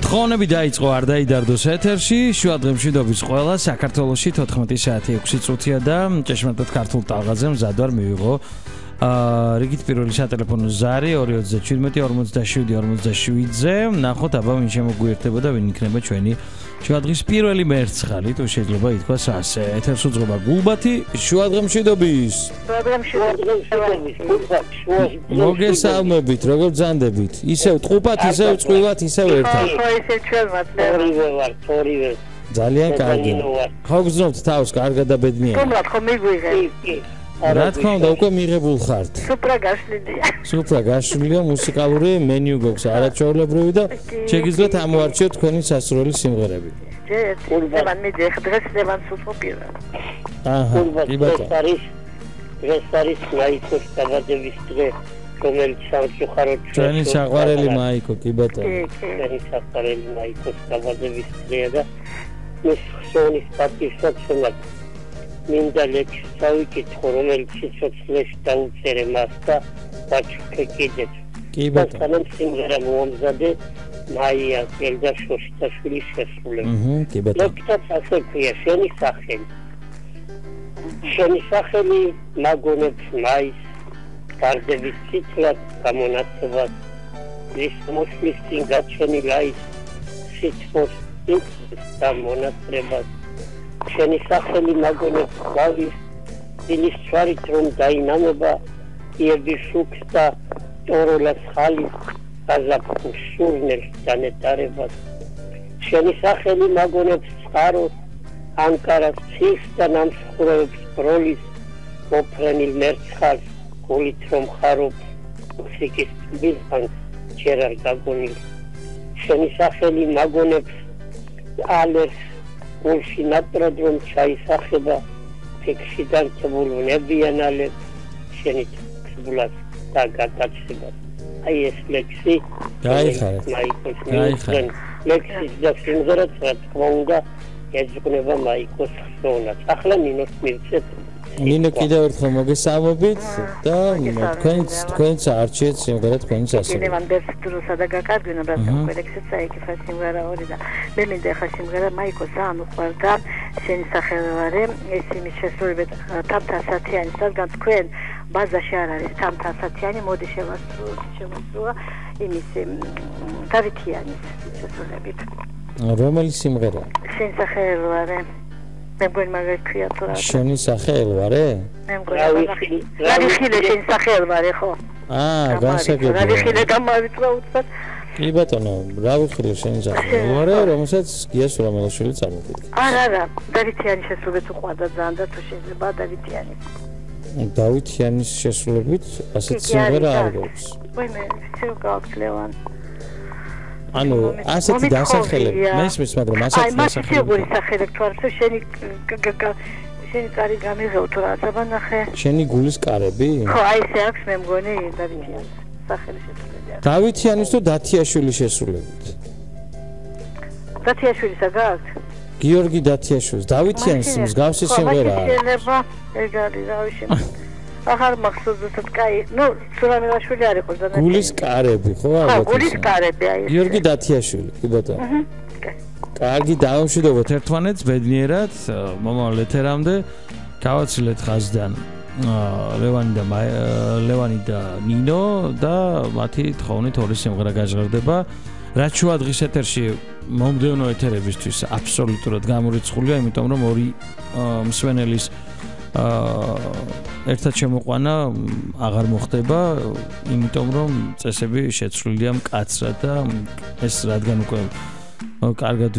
თხოვნები დაიწყო არ დაიდარდოს ეთერში, შუა დღემშვიდობის ყველა საქართველოში 14 საათი 6 წუთია და ჭეშმარიტად ქართულ ტალღაზე მზად ვარ მივიღო რიგით პირველი სატელეფონო ზარი 247-47-47-ზე ნახოთ აბა ვინ შემოგვიერთდება და ვინ იქნება ჩვენი შუა დღის პირველი მერცხალი თუ შეიძლება ითქვას ასე ეთერს უძღვება გულბათი შუა დღემშვიდობის მოგესალმებით როგორ ბრძანდებით ისევ ტყუპად ისევ წყვილად ისევ ერთად ძალიან კარგი ხო გძნობთ თავს კარგად და ბედნიერად თუმცა ხო მიგვიღე რა თქმა უნდა უკვე მიღებულ ხართ სუფრა გაშლილია მუსიკალური მენიუ გვაქვს არაჩვეულებრივი და შეგიძლიათ ამოარჩიოთ თქვენი სასურველი სიმღერები ეს არის მაიკოს დაბადების დღე რომელიც სამწუხაროდ ჩვენი საყვარელი მაიკო კი ბატონო ჩვენი საყვარელი მაიკოს დაბადების დღეა და ეს ხსოვნის პატივსაცემად მინდა ლექსი წავიკითხო რომელიც სიცოცხლეში დაუწერე მას და ვაჩუქე კიდეც კი ბატონო სიმღერა მოამზადე მაია გელდაშოშტაშვილის შესრულებით კი ბატონო ლექსიც ასე ქვია შენი სახელი მაგონებს მაის გარდების ციცლად გამონაცვლად ის მოსვლის წინ გაჩენილა ის სიცოცხლის გამონაცვლად შენი სახელი მაგონებს გავის დილის ჩვარით რომ დაინამება იების შუქს და ტოროლას ხალის გაზაფხულ სურნელს დანეტარებას შენი სახელი მაგონებს წყაროს ანკარას ციხს და ნამსხურევებს ბროლის მოფრენილ მერცხალს გულით რომ ხარობს მუსიკის ტბისგან ჯერ არ გაგონილ შენი სახელი მაგონებს ალერს გულში ნატრად რომ ჩაისახება ფიქში დარჩებულ ნებიანალებს შენი თბულას და გადაცებას აი ეს ლექსი გაიხარეთ ლექსის და სიმღერაც რა თქმა უნდა ეძღვნება მაიკოს ხსოვნას ახლა ნინოს მივცეთ ნინო კიდევ ერთხელ მოგესალმებით და თქვენც არჩიეთ სიმღერა თქვენი სასურველი. მე მანდ დროსა და გაკარგინო რა თქმა ლექსიც აიქება სიმღერა ორი და მე მინდა ხა სიმღერა მაიკოს ამოყვარდა შენი სახელოვარე ეს იმის შესრულებით თამთასათიანი სადგან თქვენ ბაზაში არ არის თამთასათიანი მოდი შემოსულა იმის დავითიანის შესრულებით რომელი სიმღერა შენი სახელოვარე მე მგონი მაგას ქვია თორა შენი სახელოვარე მე მგონი რავიხილე შენი სახელოვარე ხო განსაკუთრებით რავიხილე გამავიწვა უცბად კი ბატონო რავიხილე შენი სახელოვარე რომელსაც გიას რამელაშვილი წარმოგვიდგა არა დავითიანის შესრულებით უყვარდა ძალიან და თუ შეიძლება დავითიანის შესრულებით ასეთ სიმღერა არ გვაქვს ვაიმე всё გაქვს ლევან ანუ ასეთი დასახელება მესმის მაგრამ ასეთი დასახელება აი სახელები თუ არა შენი კარი გამიღეო თუ რა საბანახე შენი გულის კარები ხო აი ესე აქვს მე მგონი დავითიანის სახელი შესრულებია დავითიანის თუ დათიაშვილის შესრულებით დათიაშვილისა გაქვს გიორგი დათიაშვილის დავითიანის მსგავსი სიმღერაა შეიძლება ეგ არის რავი ახარ მახსოვსოთ კაი ნუ სურამელაშვილი არ იყო ზანა გულის კარები ხო ალბათ გულის კარები აი გიორგი დათიაშვილი კი ბატონო კარგი დავამშვიდობოთ ერთმანეთს ბედნიერად მომავალ ეთერამდე გავაცილეთ ხაზდან ლევანი და ნინო და მათი თხოვნით ორი სიმღერა გაჟღერდება რაც შუა დღის ეთერში მომდევნო ეთერებისთვის აბსოლუტურად გამორიცხულია იმიტომ რომ ორი მსვენელის ერთად შემოყვანა აღარ მოხდება იმიტომ რომ წესები შეცვლილია მკაცრად და ეს რადგან უკვე კარგად